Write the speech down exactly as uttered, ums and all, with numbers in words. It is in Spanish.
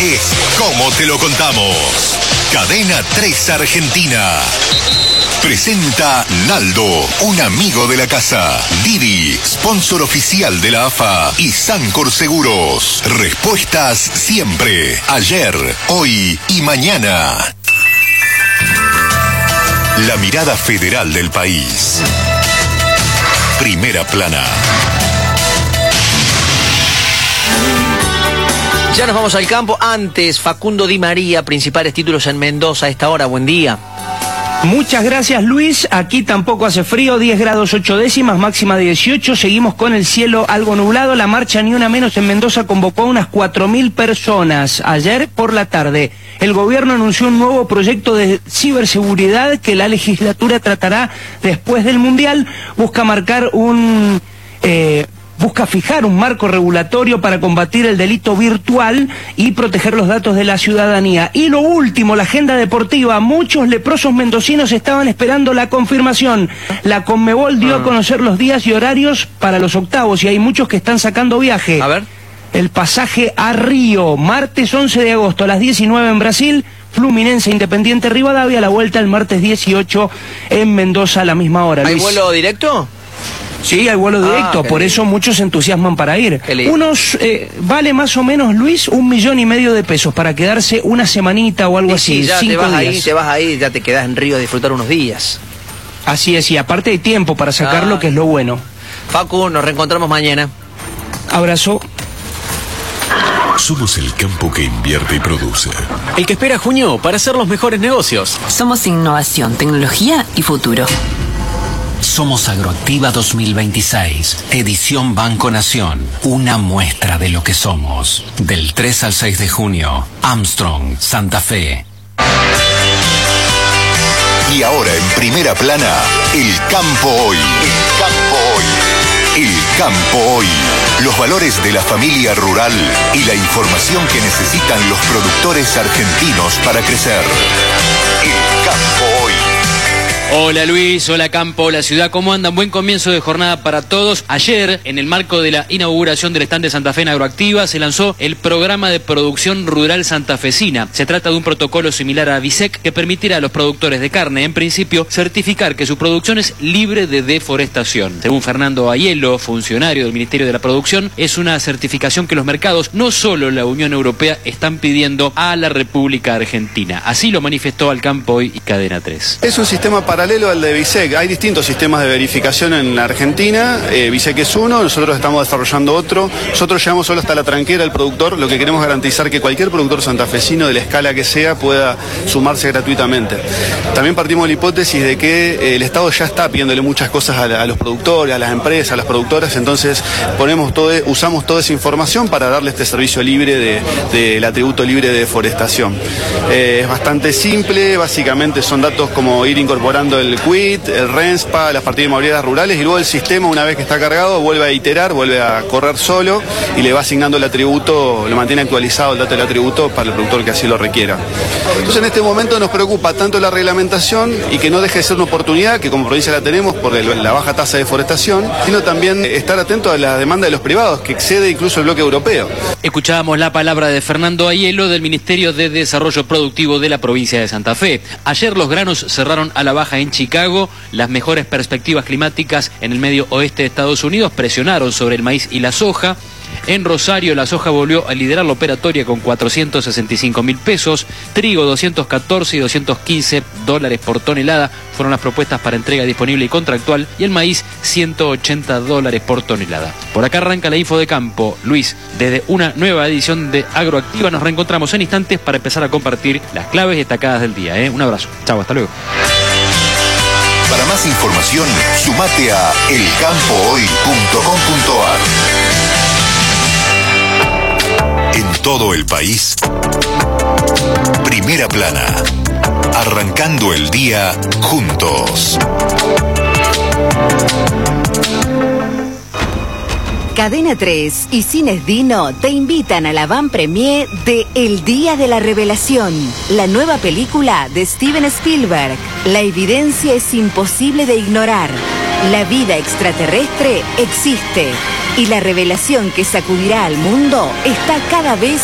es como te lo contamos. Cadena tres Argentina presenta Naldo, un amigo de la casa. Didi, sponsor oficial de la A F A y Sancor Seguros. Respuestas siempre, ayer, hoy y mañana. La mirada federal del país. Primera plana. Ya nos vamos al campo. Antes, Facundo Di María, principales títulos en Mendoza a esta hora. Buen día. Muchas gracias, Luis. Aquí tampoco hace frío, diez grados ocho décimas, máxima dieciocho. Seguimos con el cielo algo nublado. La marcha Ni Una Menos en Mendoza convocó a unas cuatro mil personas. Ayer por la tarde, el gobierno anunció un nuevo proyecto de ciberseguridad que la legislatura tratará después del Mundial. Busca marcar un... Eh, Busca fijar un marco regulatorio para combatir el delito virtual y proteger los datos de la ciudadanía. Y lo último, la agenda deportiva. Muchos leprosos mendocinos estaban esperando la confirmación. La Conmebol dio a conocer los días y horarios para los octavos y hay muchos que están sacando viaje. A ver. El pasaje a Río, martes once de agosto a las diecinueve en Brasil. Fluminense Independiente Rivadavia, la vuelta el martes dieciocho en Mendoza a la misma hora. ¿Hay Luis. vuelo directo? Sí, hay vuelo directo, ah, por eso muchos se entusiasman para ir. Unos, eh, vale más o menos, Luis, un millón y medio de pesos para quedarse una semanita o algo sí, así, sí, ya cinco te vas días. ahí, te vas ahí, ya te quedas en Río a disfrutar unos días. Así es, y aparte hay tiempo para sacarlo, ah. que es lo bueno. Facu, nos reencontramos mañana. Abrazo. Somos el campo que invierte y produce. El que espera junio para hacer los mejores negocios. Somos innovación, tecnología y futuro. Somos Agroactiva dos mil veintiséis, edición Banco Nación, una muestra de lo que somos. Del tres al seis de junio, Armstrong, Santa Fe. Y ahora en primera plana, el campo hoy. El campo hoy. El campo hoy. Los valores de la familia rural y la información que necesitan los productores argentinos para crecer. El campo hoy. Hola Luis, hola Campo, hola ciudad, ¿cómo andan? Buen comienzo de jornada para todos. Ayer, en el marco de la inauguración del stand de Santa Fe en Agroactiva, se lanzó el programa de producción rural santafesina. Se trata de un protocolo similar a BISEC que permitirá a los productores de carne, en principio, certificar que su producción es libre de deforestación. Según Fernando Aiello, funcionario del Ministerio de la Producción, es una certificación que los mercados, no solo la Unión Europea, están pidiendo a la República Argentina. Así lo manifestó Al Campo Hoy y Cadena tres. Es un sistema para paralelo al de BISEC. Hay distintos sistemas de verificación en la Argentina. eh, BISEC es uno, nosotros estamos desarrollando otro. Nosotros llegamos solo hasta la tranquera del productor. Lo que queremos garantizar que cualquier productor santafesino de la escala que sea pueda sumarse gratuitamente. También partimos de la hipótesis de que eh, el Estado ya está pidiéndole muchas cosas a, la, a los productores, a las empresas, a las productoras. Entonces ponemos todo, usamos toda esa información para darle este servicio libre de, de, del atributo libre de deforestación. Eh, es bastante simple, básicamente son datos como ir incorporando el Q I T, el RENSPA, las partidas inmobiliarias rurales, y luego el sistema, una vez que está cargado, vuelve a iterar, vuelve a correr solo y le va asignando el atributo, lo mantiene actualizado el dato del atributo para el productor que así lo requiera. Entonces en este momento nos preocupa tanto la reglamentación y que no deje de ser una oportunidad, que como provincia la tenemos por el, la baja tasa de deforestación, sino también estar atento a la demanda de los privados, que excede incluso el bloque europeo. Escuchábamos la palabra de Fernando Aiello del Ministerio de Desarrollo Productivo de la provincia de Santa Fe. Ayer los granos cerraron a la baja en Chicago. Las mejores perspectivas climáticas en el medio oeste de Estados Unidos presionaron sobre el maíz y la soja. En Rosario la soja volvió a liderar la operatoria con cuatrocientos sesenta y cinco mil pesos, trigo doscientos catorce y doscientos quince dólares por tonelada fueron las propuestas para entrega disponible y contractual, y el maíz ciento ochenta dólares por tonelada. Por acá arranca la info de campo. Luis, desde una nueva edición de Agroactiva nos reencontramos en instantes para empezar a compartir las claves destacadas del día. ¿eh? Un abrazo. Chau, hasta luego. Para más información, sumate a el campo hoy punto com punto a r. En todo el país, Primera Plana, arrancando el día juntos. Cadena tres y Cines Dino te invitan a la van premier de El Día de la Revelación, la nueva película de Steven Spielberg. La evidencia es imposible de ignorar. La vida extraterrestre existe y la revelación que sacudirá al mundo está cada vez